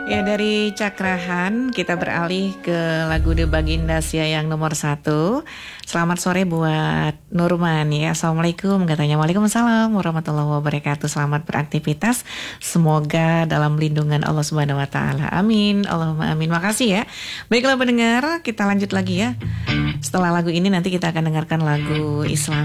Ya, dari Cakrahan kita beralih ke lagu The Baginda Sia yang nomor 1. Selamat sore buat Nurman ya. Assalamualaikum katanya. Waalaikumsalam warahmatullahi wabarakatuh. Selamat beraktivitas. Semoga dalam lindungan Allah Subhanahu wa taala. Amin. Allahumma amin. Makasih ya. Baiklah pendengar, kita lanjut lagi ya. Setelah lagu ini nanti kita akan dengarkan lagu Islam